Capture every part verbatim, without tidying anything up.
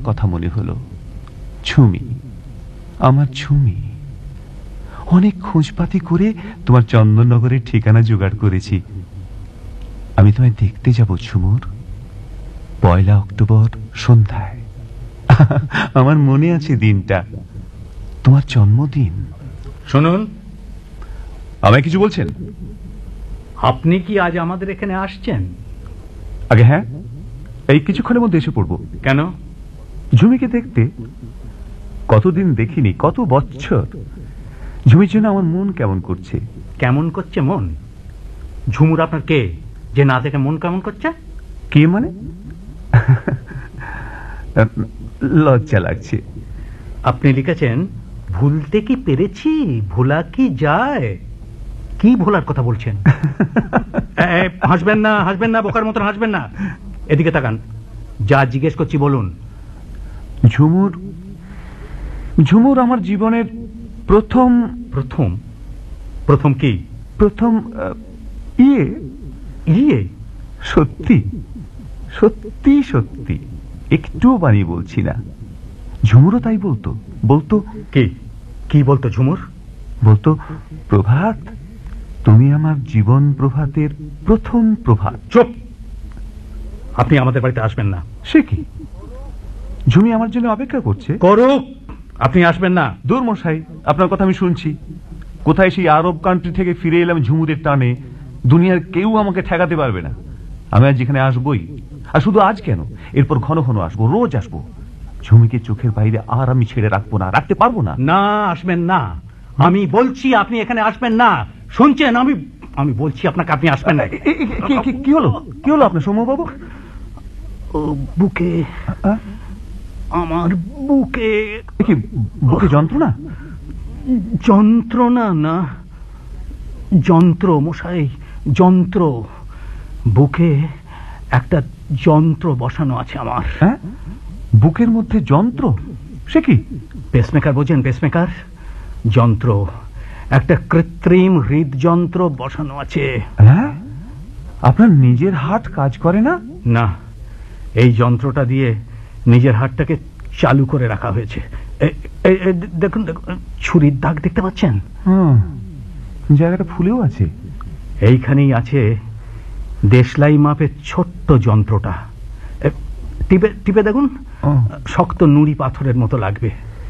কথা মনে হলো। ঝুমি, আমার ঝুমি। অনেক খোঁজপাতি করে তোমার চন্দননগরের ঠিকানা জোগাড় করেছি। আমি তোমায় দেখতে যাব ঝুমুর, পয়লা অক্টোবর সন্ধ্যায়। আমার মনে আছে দিনটা, তোমার জন্মদিন। শুনুন, আমায় কিছু বলছেন? আপনি কি আজ আমাদের এখানে আসছেন? আগে হ্যাঁ, এই কিছুক্ষণের মধ্যে এসে পড়বো। কেন? ঝুমিকে দেখতে। কতদিন দেখিনি, কত বছর। ঝুমির জন্য আমার মন কেমন করছে। কেমন করছে মন? ঝুমুর আপনার কে যে না দেখে মন কেমন করছে? কে মানে? লজ্জা লাগছে। আপনি লিখেছেন ভুলতে কি পেরেছি, ভোলা কি যায়। কি ভোলার কথা বলছেন? হাসবেন না, হাসবেন না, বোকার মতন হাসবেন না। এদিকে তাকান, যা জিজ্ঞেস করছি বলুন। ঝুমুর, ঝুমুর আমার জীবনের প্রথম। প্রথম? প্রথম কি? প্রথম ইয়ে। ইয়ে? সত্যি সত্যি সত্যি, একটুও বানিয়ে বলছি না। ঝুমুরও তাই বলতো। বলতো কি? কি বলতো ঝুমুর? বলতো, প্রভাত, তুমি আমার জীবন প্রভাতের প্রথম প্রভাত। চুপ! আপনি আমাদের বাড়িতে আসবেন না। সে কি? ঝুমি আমার জন্য অপেক্ষা করছে। করুক, আপনি আসবেন না। দূর মশাই, আপনার কথা আমি শুনছি। কোথায় সেই আরব কান্ট্রি থেকে ফিরে এলাম ঝুমুরের টানে। দুনিয়ার কেউ আমাকে ঠেকাতে পারবে না। আমি আজ যেখানে আসবই, আর শুধু আজ কেন, এরপর ঘন ঘন আসবো, রোজ আসবো। ঝুমিকে চোখের বাইরে আর আমি ছেড়ে রাখবো না, রাখতে পারবো না। না, আসবেন না। আমি বলছি আপনি এখানে আসবেন না। শুনছেন? আমি আমি বলছি আপনাকে, আপনি আসবেন না। কি হলো? কি হলো আপনার সৌম্যবাবু? বুকে, আমার বুকে। কি বুকে যন্ত্রণা? যন্ত্রণা না, যন্ত্র মশাই, যন্ত্র। বুকে একটা যন্ত্র বসানো আছে আমার। হ্যাঁ, বুকের মধ্যে যন্ত্র? সে কি? পেসমেকার বোঝেন? পেসমেকার যন্ত্র, একটা কৃত্রিম হৃদযন্ত্র বসানো আছে। হ্যাঁ? আপনার নিজের হার্ট কাজ করে না? না, এই যন্ত্রটা দিয়ে নিজের হার্টটাকে চালু করে রাখা হয়েছে। দেখুন দেখুন, ছুরির দাগ দেখতে পাচ্ছেন? হুম, জায়গাটা ফুলেও আছে। এইখানেই আছে দেশলাই মাপের ছোট্ট যন্ত্রটা। টিপে টিপে দেখুন, শক্ত নুড়ি পাথরের মতো লাগবে।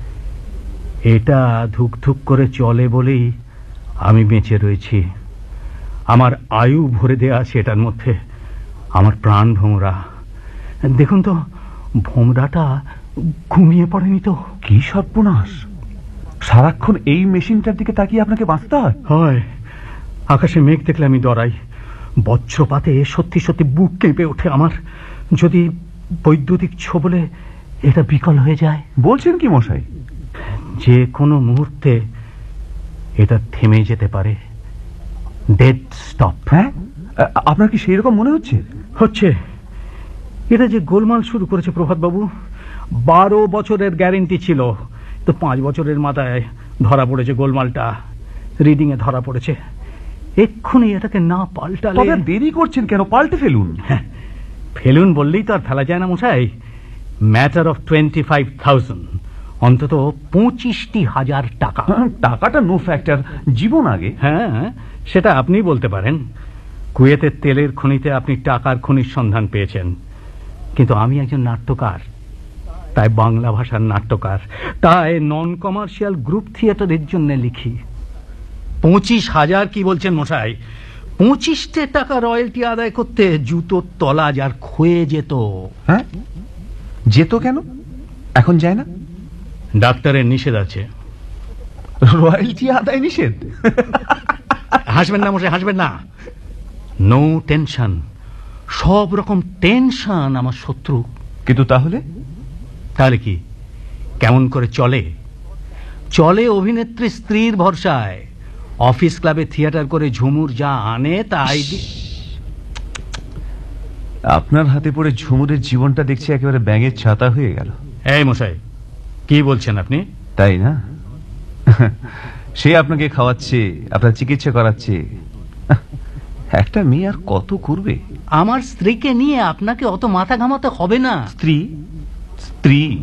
এটা ধুক ধুক করে চলে বলেই আমি বেঁচে রয়েছি। আমার আয়ু ভরে দেয়া আছে এটার মধ্যে। আমার প্রাণ ভোমরা। দেখুন তো, ভোমরাটা ঘুমিয়ে পড়েনি তো? কি সর্বনাশ! সারাক্ষণ এই মেশিনটার দিকে তাকিয়ে আপনাকে বাঁচতে হয়? হয়। আকাশে মেঘ দেখলে আমি ডরাই। বজ্রপাতে সত্যি সত্যি বুক কেঁপে ওঠে আমার। যদি বৈদ্যুতিক ছোবলে এটা বিকল হয়ে যায়। বলছেন কি মশাই? যে কোনো মুহূর্তে এটা থেমে যেতে পারে। Dead stop. হ্যাঁ, আপনার কি সেই রকম মনে হচ্ছে? হচ্ছে। এটা যে গোলমাল শুরু করেছে প্রভাত বাবু, বারো বছরের গ্যারেন্টি ছিল, তো পাঁচ বছরের মাথায় ধরা পড়েছে গোলমালটা। রিডিং এ ধরা পড়েছে। এক্ষুনি এটাকে না পাল্টালে। তবে দেরি করছেন কেন? পাল্টে ফেলুন। ফেলুন বললেই তো আর ফেলা যায় না মশাই। Matter of twenty five thousand, অন্তত পঁচিশটি হাজার টাকা। টাকাটা নো ফ্যাক্টর, জীবন আগে। হ্যাঁ, সেটা আপনি বলতে পারেন। কুয়েতের তেলের খনিতে আপনি টাকার খনির সন্ধান পেয়েছেন, কিন্তু আমি একজন নাট্যকার, তাই বাংলা ভাষার নাট্যকার, তাই নন কমার্শিয়াল গ্রুপ থিয়েটারের জন্য লিখি। পঁচিশ হাজার কি বলছেন মশাই? পঁচিশটে টাকা রয়্যালটি আদায় করতে জুতোর তলা যার ক্ষয়ে যেত। হ্যাঁ, যেত কেন? এখন যায় না? ডাক্তারের নিষেধ আছে। রয়্যালটি আদায় নিষেধ? হাসবেন না মশাই, হাসবেন না। No tension. সব রকম টেনশন আমার শত্রু। কিন্তু তাহলে? তাহলে কি? কেমন করে চলে? চলে অভিনেত্রী স্ত্রীর ভরসায়। অফিস ক্লাবে থিয়েটার করে ঝুমুর যা আনে তাই। আপনার হাতে পড়ে ঝুমুরের জীবনটা দেখছি একেবারে ব্যাঙের ছাতা হয়ে গেল। এই মশাই, কি বলছেন আপনি? তাই না? সে আপনাকে খাওয়াচ্ছে, আপনার চিকিৎসা করাচ্ছে। একটা মেয়ে আর কত করবে? আমার স্ত্রীকে নিয়ে আপনাকে অত মাথা ঘামাতে হবে না। স্ত্রী? স্ত্রী